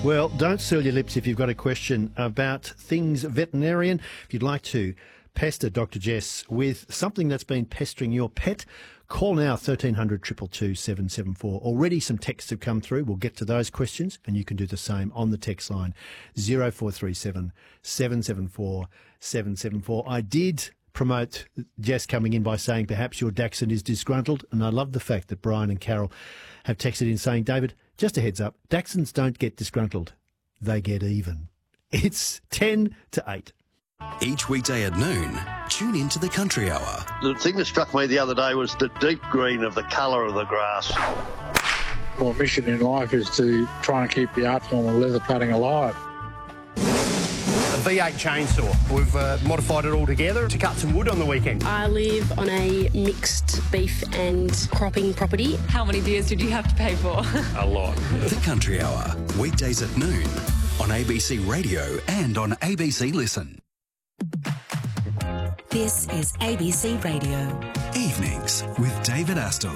Well, don't seal your lips if you've got a question about things veterinarian. If you'd like to pester Dr. Jess with something that's been pestering your pet, call now 1300 222 774. Already some texts have come through. We'll get to those questions and you can do the same on the text line 0437 774 774. I did promote Jess coming in by saying perhaps your Dachshund is disgruntled, and I love the fact that Brian and Carol have texted in saying, David, just a heads up, Dachshunds don't get disgruntled, they get even. It's 10 to 8. Each weekday at noon, tune into the Country Hour. The thing that struck me the other day was the deep green of the colour of the grass. My mission in life is to try and keep the art form of leather cutting alive. A V8 chainsaw. We've modified it all together to cut some wood on the weekend. I live on a mixed beef and cropping property. How many beers did you have to pay for? A lot. The Country Hour, weekdays at noon on ABC Radio and on ABC Listen. This is ABC Radio. Evenings with David Astle.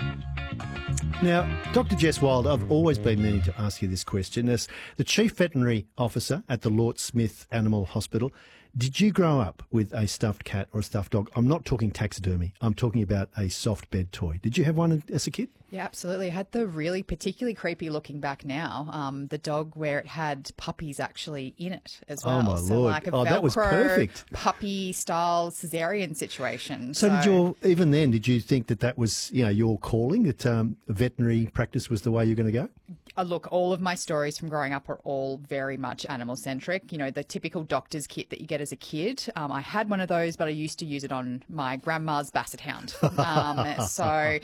Now, Dr. Jess Wild, I've always been meaning to ask you this question. As the Chief Veterinary Officer at the Lort Smith Animal Hospital, did you grow up with a stuffed cat or a stuffed dog? I'm not talking taxidermy. I'm talking about a soft bed toy. Did you have one as a kid? Yeah, absolutely. I had the really particularly creepy looking back now, the dog where it had puppies actually in it as well. Oh, my so Lord. like a Oh, that was perfect. puppy-style cesarean situation. So even then, did you think that was, your calling, that veterinary practice was the way you're going to go? Look, all of my stories from growing up are all very much animal-centric. You know, the typical doctor's kit that you get as a kid. I had one of those, but I used to use it on my grandma's basset hound. So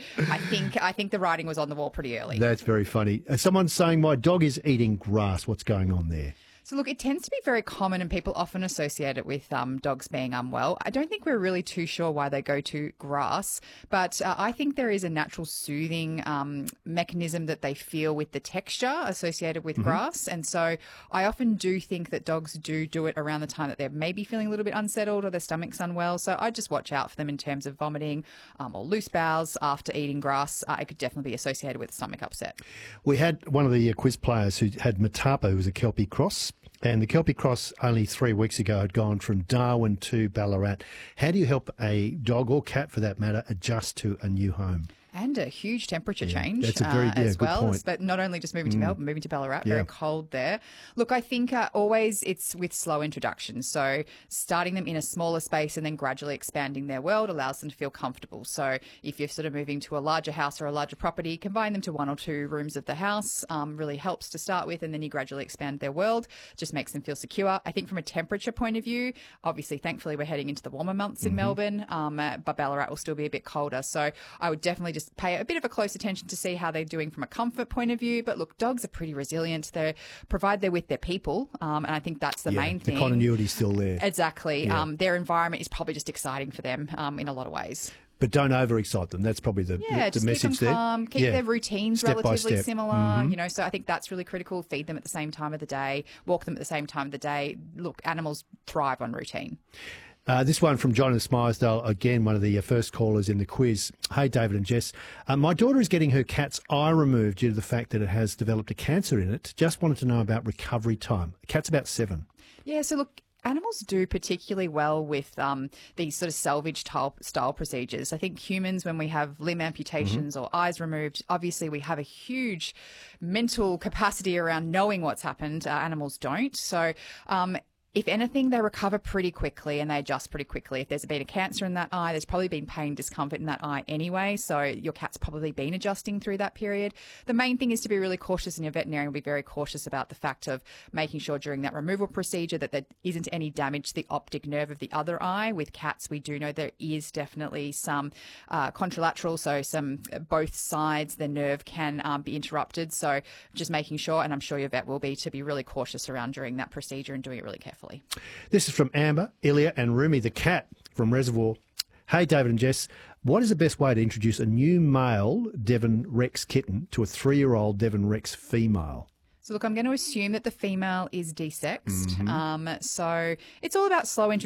I think the writing was on the wall pretty early. That's very funny. Someone's saying my dog is eating grass. What's going on there? So, look, it tends to be very common and people often associate it with dogs being unwell. I don't think we're really too sure why they go to grass, but I think there is a natural soothing mechanism that they feel with the texture associated with grass. And so I often do think that dogs do it around the time that they're maybe feeling a little bit unsettled or their stomach's unwell. So I just watch out for them in terms of vomiting or loose bowels after eating grass. It could definitely be associated with stomach upset. We had one of the quiz players who had Matapa, who was a Kelpie Cross. And the Kelpie Cross only 3 weeks ago had gone from Darwin to Ballarat. How do you help a dog or cat, for that matter, adjust to a new home? And a huge temperature change that's a very as good well. point. But not only just moving to Melbourne, moving to Ballarat, very cold there. Look, I think always it's with slow introductions. So starting them in a smaller space and then gradually expanding their world allows them to feel comfortable. So if you're sort of moving to a larger house or a larger property, combine them to 1 or 2 rooms of the house. Really helps to start with, and then you gradually expand their world. Just makes them feel secure. I think from a temperature point of view, obviously, thankfully, we're heading into the warmer months in Melbourne, but Ballarat will still be a bit colder. So I would definitely just pay a bit of a close attention to see how they're doing from a comfort point of view. But look, dogs are pretty resilient. Provide they're with their people, and I think that's the main thing. The continuity's still there. Exactly. Yeah. Their environment is probably just exciting for them in a lot of ways. But don't overexcite them. That's probably the just message keep them calm, there. Keep their routines step relatively similar. Mm-hmm. So I think that's really critical. Feed them at the same time of the day. Walk them at the same time of the day. Look, animals thrive on routine. This one from John in Smiresdale, again, one of the first callers in the quiz. Hey, David and Jess. My daughter is getting her cat's eye removed due to the fact that it has developed a cancer in it. Just wanted to know about recovery time. The cat's about 7. Yeah, so look, animals do particularly well with these sort of salvage style procedures. I think humans, when we have limb amputations or eyes removed, obviously we have a huge mental capacity around knowing what's happened. Animals don't. So if anything, they recover pretty quickly and they adjust pretty quickly. If there's been a cancer in that eye, there's probably been pain, discomfort in that eye anyway. So your cat's probably been adjusting through that period. The main thing is to be really cautious, and your veterinarian will be very cautious about the fact of making sure during that removal procedure that there isn't any damage to the optic nerve of the other eye. With cats, we do know there is definitely some contralateral, so both sides, the nerve can be interrupted. So just making sure, and I'm sure your vet will be, to be really cautious around during that procedure and doing it really carefully. This is from Amber, Ilya and Rumi the cat from Reservoir. Hey, David and Jess, what is the best way to introduce a new male Devon Rex kitten to a 3-year-old Devon Rex female? So look, I'm going to assume that the female is desexed. So it's all about slow introduction.